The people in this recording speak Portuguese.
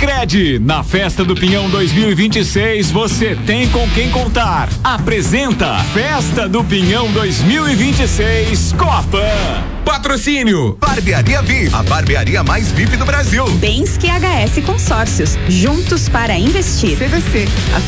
Sicredi, na Festa do Pinhão 2026 você tem com quem contar. Apresenta Festa do Pinhão 2026 Copan. Patrocínio Barbearia VIP, a barbearia mais VIP do Brasil. Bens QHS Consórcios, juntos para investir. CVC,